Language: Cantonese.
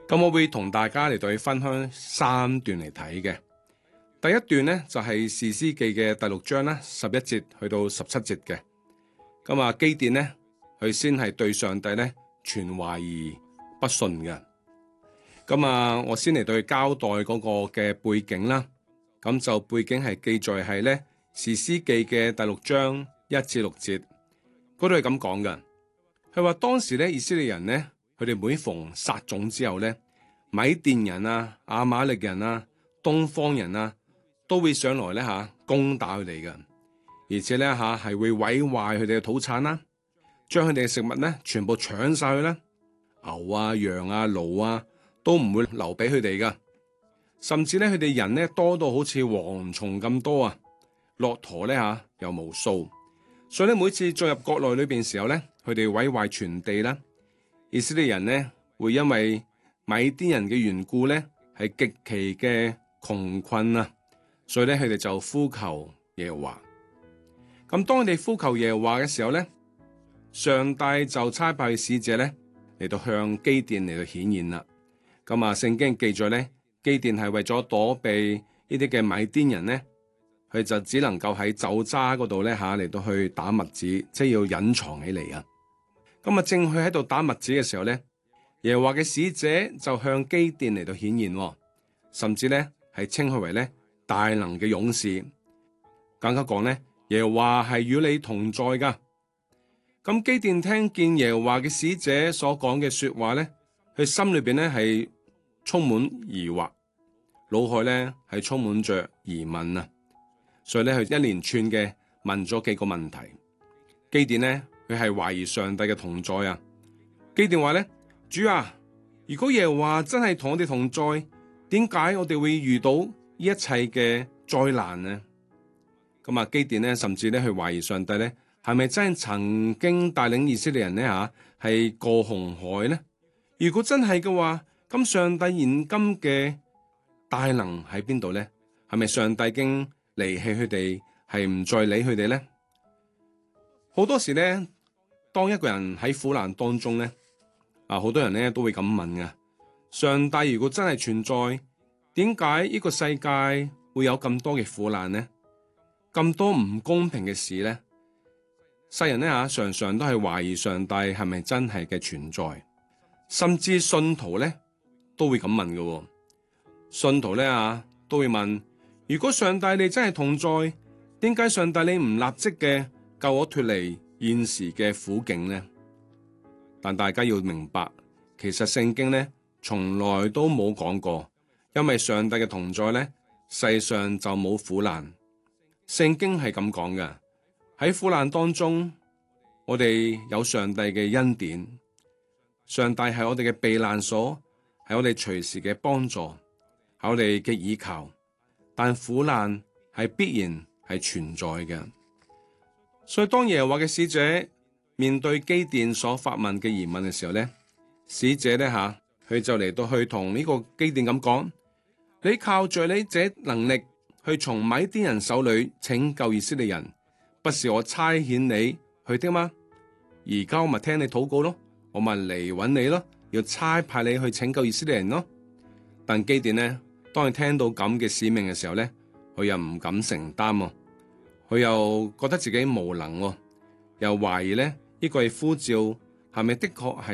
咁我會同大家嚟到去分享3段嚟睇嘅。第一段呢，就係士師記嘅第6章啦，11節去到17節嘅。咁啊，基甸呢，佢先係對上帝呢存懷疑不信嘅。咁啊，我先嚟到去交代嗰個嘅背景啦。咁就背景係記載係呢士師記嘅第6章1至6節，嗰度係咁講嘅。佢話當時呢，以色列人呢，佢哋每逢撒種之後呢，米甸人啊、亞瑪力人啊、東方人啊，都會上來呢攻打佢哋嘅，而且呢係會毀壞佢哋嘅土產啦，將佢哋嘅食物呢全部搶晒去啦，牛啊、羊啊、驢啊都唔會留俾佢哋噶，甚至呢，佢哋人呢多到好似蝗蟲咁多啊，駱駝呢又無數，所以呢，每次進入國內裏邊時候呢，佢哋毀壞全地啦，以色列人呢會因為米甸人嘅緣故呢係極其嘅窮困啊。所以咧，佢哋就呼求耶和華。咁當佢哋呼求耶和華嘅時候咧，上帝就差派使者咧嚟到向基甸嚟到顯現啦。咁啊，聖經記載咧，基甸係為咗躲避呢啲嘅米甸人咧，佢就只能夠喺酒渣嗰度咧嚟到去打麥子，即係要隱藏起嚟啊。咁啊，正佢喺度打麥子嘅時候咧，耶和華嘅使者就向基甸嚟到顯現，甚至咧係稱佢為咧大能嘅勇士，更加講呢，耶和華係與你同在噶。咁基甸聽見耶和華嘅使者所講嘅說話呢，佢心裏邊呢係充滿疑惑，腦海呢係充滿着疑問啊。所以呢，佢一連串嘅問咗幾個問題。基甸呢，佢係懷疑上帝嘅同在啊。基甸話呢，主啊，如果耶和華真係同我哋同在，點解我哋會遇到呢一切嘅災難呢？咁啊，基甸呢，甚至咧去懷疑上帝咧，係咪真係曾經帶領以色列人呢係過紅海呢？如果真係嘅話，咁上帝現今嘅大能喺邊度呢？係咪上帝已經離棄佢哋，係唔再理佢哋呢？好多時呢，當一個人喺苦難當中呢，好多人呢都會咁問㗎：上帝如果真係存在，點解呢個世界會有咁多嘅苦難呢？咁多唔公平嘅事呢？世人呢常常都係懷疑上帝係咪真係嘅存在，甚至信徒呢都會咁問嘅。信徒呢都會問：如果上帝你真係同在，點解上帝你唔立即嘅救我脫離現時嘅苦境呢？但大家要明白，其實聖經呢從來都冇講過。因為上帝嘅同在呢，世上就冇苦難。聖經係咁講嘅，喺苦難當中，我哋有上帝嘅恩典，上帝係我哋嘅避難所，係我哋隨時嘅幫助，係我哋嘅依靠。但苦難係必然係存在嘅。所以當耶和華嘅使者面對基甸所發問嘅疑問嘅時候呢，使者呢佢就嚟到去同呢個基甸咁講。你靠着你這能力去從米甸人手裏拯救以色列人，不是我差遣你去的嗎？而家我咪聽你禱告咯，我咪嚟揾你咯，要差派你去拯救以色列人咯。但基甸呢，當佢聽到咁嘅使命嘅時候呢，佢又唔敢承擔，佢又覺得自己無能，又懷疑呢個係呼召係咪的確係